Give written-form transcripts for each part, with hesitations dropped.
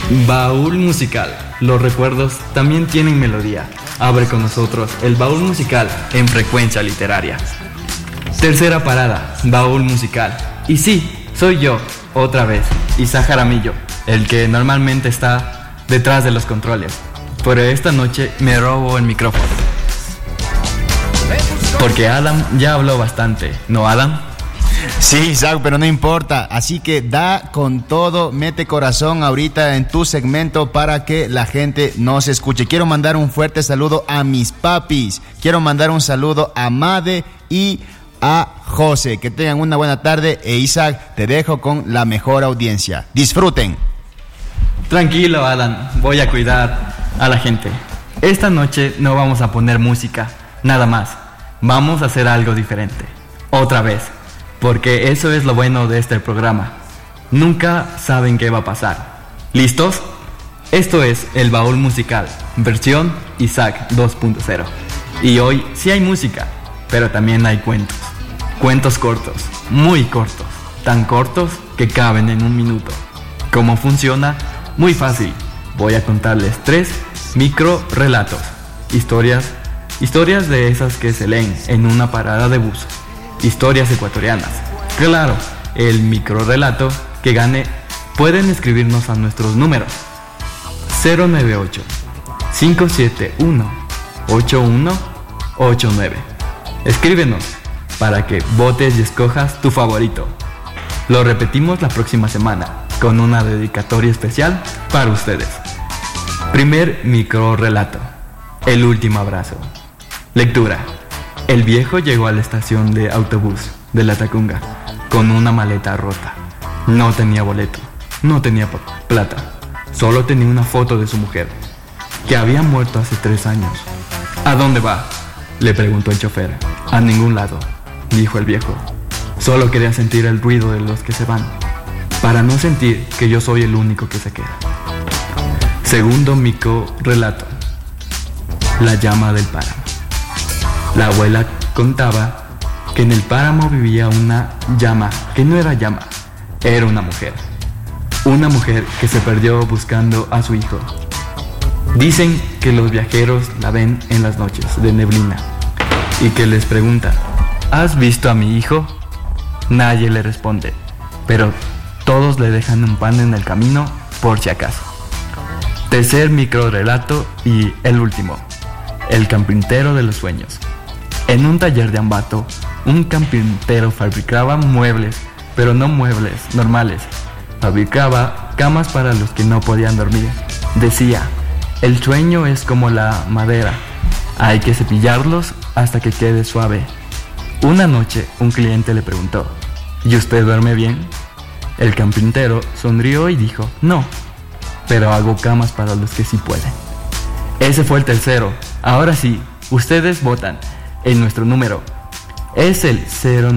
Baúl musical. Los recuerdos también tienen melodía. Abre con nosotros el baúl musical en Frecuencia Literaria. Tercera parada, baúl musical. Y sí, soy yo, otra vez, Isaac Jaramillo, el que normalmente está detrás de los controles. Pero esta noche me robo el micrófono. Porque Adam ya habló bastante, ¿no, Adam? Sí, Isaac, pero no importa. Así que da con todo, mete corazón ahorita en tu segmento para que la gente nos escuche. Quiero mandar un fuerte saludo a mis papis. Quiero mandar un saludo a Made y a José. Que tengan una buena tarde. E Isaac, te dejo con la mejor audiencia. Disfruten. Tranquilo, Adam. Voy a cuidar a la gente. Esta noche no vamos a poner música, nada más. Vamos a hacer algo diferente. Otra vez. Porque eso es lo bueno de este programa. Nunca saben qué va a pasar. ¿Listos? Esto es el baúl musical, versión Isaac 2.0. Y hoy sí hay música, pero también hay cuentos. Cuentos cortos, muy cortos. Tan cortos que caben en un minuto. ¿Cómo funciona? Muy fácil. Voy a contarles 3 micro relatos. Historias de esas que se leen en una parada de bus. Historias ecuatorianas. Claro, el microrelato que gane pueden escribirnos a nuestros números 098-571-8189. Escríbenos para que votes y escojas tu favorito. Lo repetimos la próxima semana con una dedicatoria especial para ustedes. Primer microrelato. El último abrazo. Lectura. El viejo llegó a la estación de autobús de La Tacunga con una maleta rota. No tenía boleto, no tenía plata, solo tenía una foto de su mujer, que había muerto hace 3 años. ¿A dónde va?, le preguntó el chofer. A ningún lado, dijo el viejo. Solo quería sentir el ruido de los que se van, para no sentir que yo soy el único que se queda. Segundo microrelato. La llama del páramo. La abuela contaba que en el páramo vivía una llama que no era llama, era una mujer. Una mujer que se perdió buscando a su hijo. Dicen que los viajeros la ven en las noches de neblina y que les pregunta: ¿has visto a mi hijo? Nadie le responde, pero todos le dejan un pan en el camino por si acaso. Tercer microrelato y el último. El carpintero de los sueños. En un taller de Ambato, un carpintero fabricaba muebles, pero no muebles normales. Fabricaba camas para los que no podían dormir. Decía: el sueño es como la madera, hay que cepillarlos hasta que quede suave. Una noche un cliente le preguntó: ¿y usted duerme bien? El carpintero sonrió y dijo: no, pero hago camas para los que sí pueden. Ese fue el tercero. Ahora sí, ustedes votan. En nuestro número es el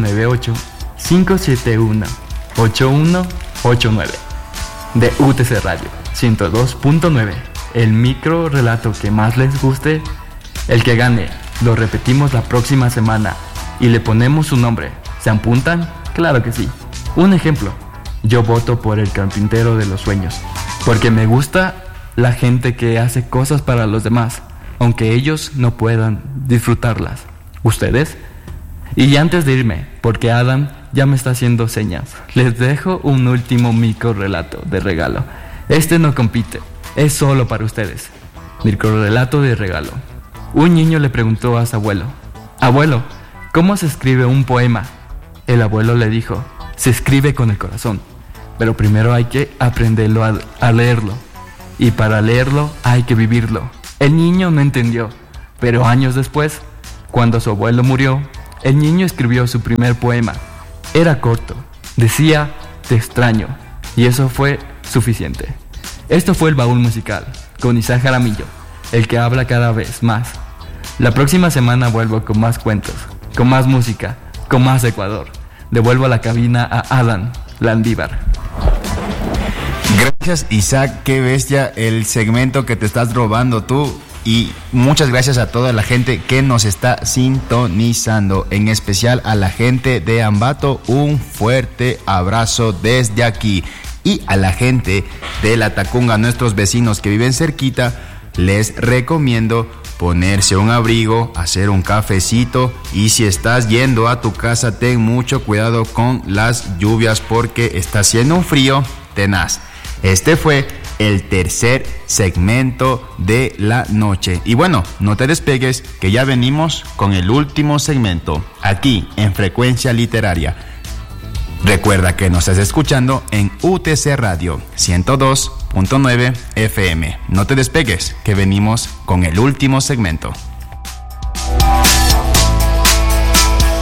098-571-8189 de UTC Radio 102.9. El micro relato que más les guste, el que gane, lo repetimos la próxima semana y le ponemos su nombre. ¿Se apuntan? Claro que sí. Un ejemplo: yo voto por el carpintero de los sueños, porque me gusta la gente que hace cosas para los demás, aunque ellos no puedan disfrutarlas. ¿Ustedes? Y antes de irme, porque Adam ya me está haciendo señas, les dejo un último microrelato de regalo. Este no compite, es solo para ustedes. Microrelato de regalo. Un niño le preguntó a su abuelo: abuelo, ¿cómo se escribe un poema? El abuelo le dijo: se escribe con el corazón, pero primero hay que aprenderlo a leerlo, y para leerlo hay que vivirlo. El niño no entendió, pero años después, cuando su abuelo murió, el niño escribió su primer poema. Era corto, decía: te extraño, y eso fue suficiente. Esto fue el baúl musical, con Isaac Jaramillo, el que habla cada vez más. La próxima semana vuelvo con más cuentos, con más música, con más Ecuador. Devuelvo la cabina a Adam Landívar. Gracias, Isaac, qué bestia el segmento que te estás robando tú. Y muchas gracias a toda la gente que nos está sintonizando, en especial a la gente de Ambato. Un fuerte abrazo desde aquí. Y a la gente de La Tacunga, nuestros vecinos que viven cerquita, les recomiendo ponerse un abrigo, hacer un cafecito, y si estás yendo a tu casa, ten mucho cuidado con las lluvias porque está haciendo un frío tenaz. Este fue el tercer segmento de la noche. Y bueno, no te despegues, que ya venimos con el último segmento aquí en Frecuencia Literaria. Recuerda que nos estás escuchando en UTC Radio 102.9 FM. No te despegues, que venimos con el último segmento.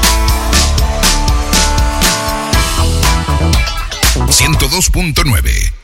102.9